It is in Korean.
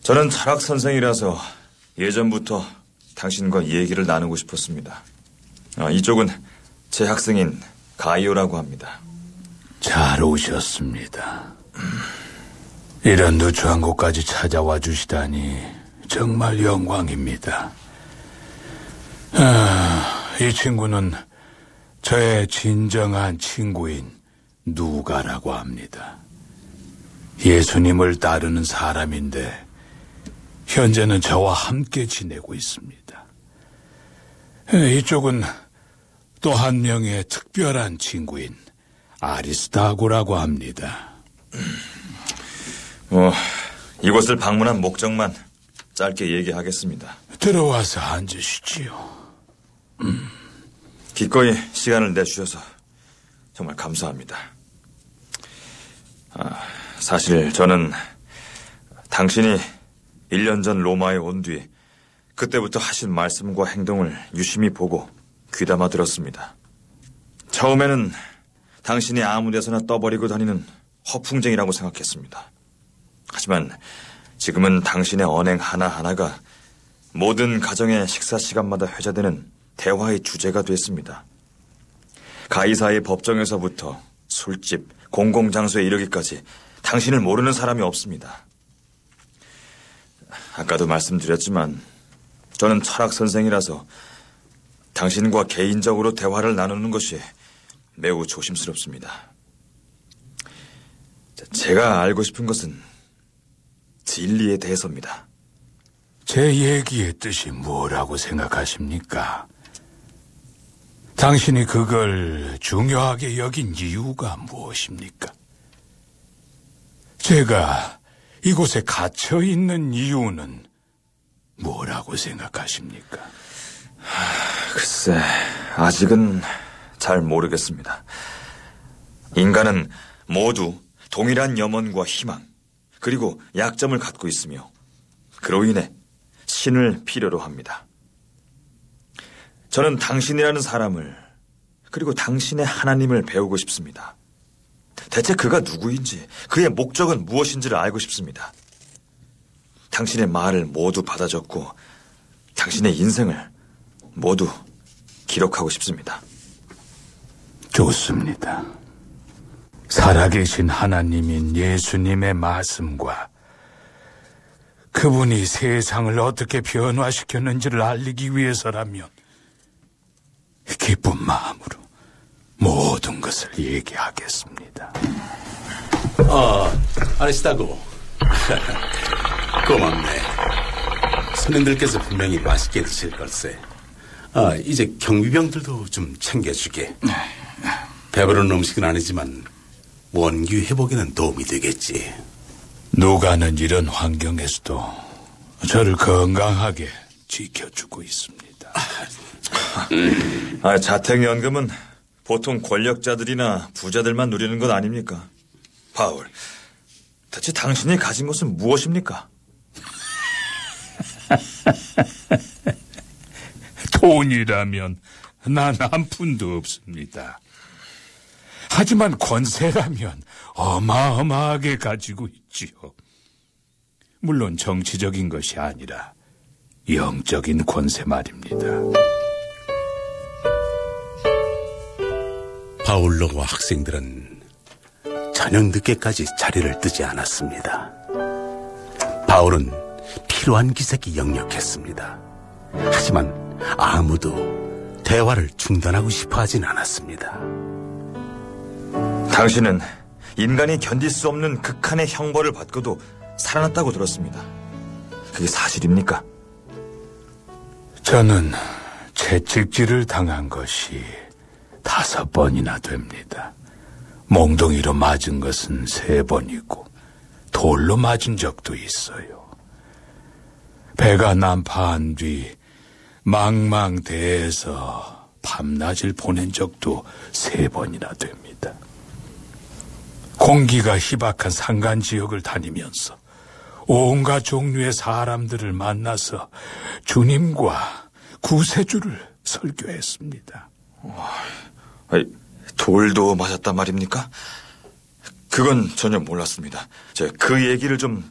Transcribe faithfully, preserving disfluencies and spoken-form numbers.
저는 철학 선생이라서 예전부터 당신과 얘기를 나누고 싶었습니다. 아, 이쪽은 제 학생인 가이오라고 합니다. 잘 오셨습니다. 이런 누추한 곳까지 찾아와 주시다니 정말 영광입니다. 아, 이 친구는 저의 진정한 친구인 누가라고 합니다. 예수님을 따르는 사람인데 현재는 저와 함께 지내고 있습니다. 이쪽은 또 한 명의 특별한 친구인 아리스타고라고 합니다. 어, 이곳을 방문한 목적만 짧게 얘기하겠습니다. 들어와서 앉으시지요. 음. 기꺼이 시간을 내주셔서 정말 감사합니다. 아, 사실 저는 당신이 일 년 전 로마에 온 뒤 그때부터 하신 말씀과 행동을 유심히 보고 귀담아 들었습니다. 처음에는 당신이 아무 데서나 떠버리고 다니는 허풍쟁이라고 생각했습니다. 하지만 지금은 당신의 언행 하나하나가 모든 가정의 식사 시간마다 회자되는 대화의 주제가 됐습니다. 가이사의 법정에서부터 술집, 공공장소에 이르기까지 당신을 모르는 사람이 없습니다. 아까도 말씀드렸지만 저는 철학 선생이라서 당신과 개인적으로 대화를 나누는 것이 매우 조심스럽습니다. 제가 알고 싶은 것은 진리에 대해서입니다. 제 얘기의 뜻이 뭐라고 생각하십니까? 당신이 그걸 중요하게 여긴 이유가 무엇입니까? 제가 이곳에 갇혀 있는 이유는 뭐라고 생각하십니까? 하, 글쎄, 아직은 잘 모르겠습니다. 인간은 모두 동일한 염원과 희망, 그리고 약점을 갖고 있으며 그로 인해 신을 필요로 합니다. 저는 당신이라는 사람을, 그리고 당신의 하나님을 배우고 싶습니다. 대체 그가 누구인지, 그의 목적은 무엇인지를 알고 싶습니다. 당신의 말을 모두 받아 적고 당신의 인생을 모두 기록하고 싶습니다. 좋습니다. 살아계신 하나님인 예수님의 말씀과 그분이 세상을 어떻게 변화시켰는지를 알리기 위해서라면 기쁜 마음으로 모든 것을 얘기하겠습니다. 어, 아리스타고. 고맙네. 손님들께서 분명히 맛있게 드실 걸세. 아, 이제 경비병들도 좀 챙겨주게. 배부른 음식은 아니지만 원기 회복에는 도움이 되겠지. 누가는 이런 환경에서도 저를 건강하게 지켜주고 있습니다. 아, 자택연금은 보통 권력자들이나 부자들만 누리는 것 아닙니까? 파울, 대체 당신이 가진 것은 무엇입니까? 돈이라면 난 한 푼도 없습니다. 하지만 권세라면 어마어마하게 가지고 있지요. 물론 정치적인 것이 아니라 영적인 권세 말입니다. 바울로와 학생들은 저녁 늦게까지 자리를 뜨지 않았습니다. 바울은 필요한 기색이 역력했습니다. 하지만 아무도 대화를 중단하고 싶어 하진 않았습니다. 당신은 인간이 견딜 수 없는 극한의 형벌을 받고도 살아났다고 들었습니다. 그게 사실입니까? 저는 채찍질을 당한 것이 다섯 번이나 됩니다. 몽둥이로 맞은 것은 세 번이고 돌로 맞은 적도 있어요. 배가 난파한 뒤 망망대해에서 밤낮을 보낸 적도 세 번이나 됩니다. 공기가 희박한 산간 지역을 다니면서 온갖 종류의 사람들을 만나서 주님과 구세주를 설교했습니다. 아니, 돌도 맞았단 말입니까? 그건 전혀 몰랐습니다. 저 그 얘기를 좀